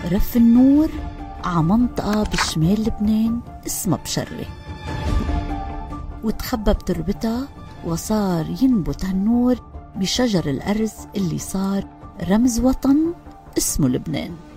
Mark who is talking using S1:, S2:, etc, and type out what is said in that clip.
S1: رف النور ع منطقة بشمال لبنان اسمها بشرة، وتخبى بتربتها، وصار ينبت هالنور بشجر الأرز اللي صار رمز وطن اسمه لبنان.